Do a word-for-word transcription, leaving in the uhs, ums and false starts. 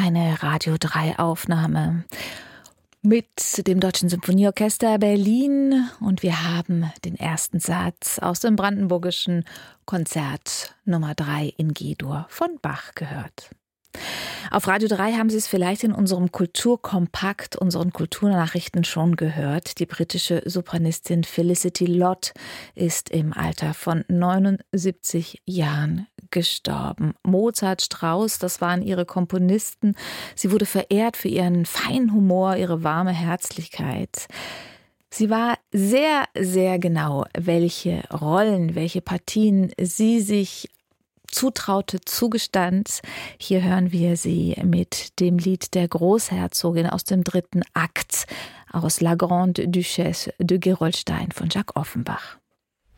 eine Radio drei Aufnahme mit dem Deutschen Symphonieorchester Berlin und wir haben den ersten Satz aus dem brandenburgischen Konzert Nummer drei in G-Dur von Bach gehört. Auf Radio drei haben Sie es vielleicht in unserem Kulturkompakt, unseren Kulturnachrichten schon gehört. Die britische Sopranistin Felicity Lott ist im Alter von neunundsiebzig Jahren gestorben. Mozart, Strauss, das waren ihre Komponisten. Sie wurde verehrt für ihren feinen Humor, ihre warme Herzlichkeit. Sie war sehr, sehr genau, welche Rollen, welche Partien sie sich zutraute, zugestand. Hier hören wir sie mit dem Lied der Großherzogin aus dem dritten Akt aus La Grande Duchesse de Gerolstein von Jacques Offenbach.